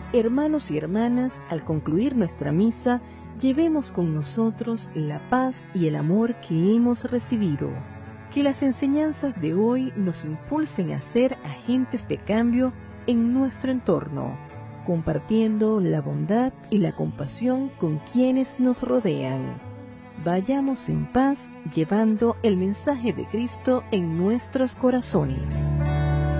Hermanos y hermanas, al concluir nuestra misa, llevemos con nosotros la paz y el amor que hemos recibido. Que las enseñanzas de hoy nos impulsen a ser agentes de cambio en nuestro entorno, compartiendo la bondad y la compasión con quienes nos rodean. Vayamos en paz, llevando el mensaje de Cristo en nuestros corazones.